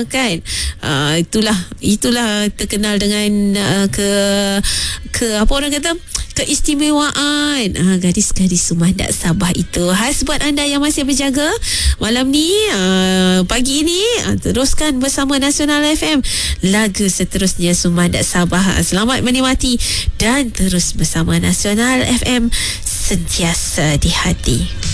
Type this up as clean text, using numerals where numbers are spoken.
kan. Itulah terkenal dengan apa orang kata, keistimewaan gadis-gadis Sumandak Sabah itu. Khas buat anda yang masih berjaga malam ni, pagi ni, teruskan bersama Nasional FM, lagu seterusnya Sumandak Sabah. Selamat menikmati dan terus bersama Nasional FM, sentiasa di hati.